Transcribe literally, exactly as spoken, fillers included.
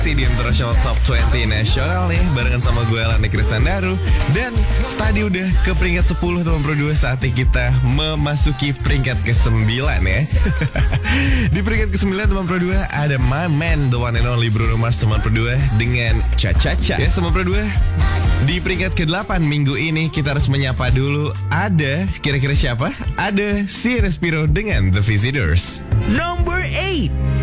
Si di International Top dua puluh Nasional nih, barengan sama gue Lani Kristandaru. Dan tadi udah ke peringkat sepuluh teman Pro dua, saatnya kita memasuki peringkat kesembilan ya. Di peringkat kesembilan teman Pro dua ada my man, the one and only Bruno Mars teman Pro dua dengan Cha Cha Cha. Ya teman Pro dua, di peringkat kedelapan minggu ini kita harus menyapa dulu. Ada kira-kira siapa? Ada si Respiro dengan The Visitors. Number eight.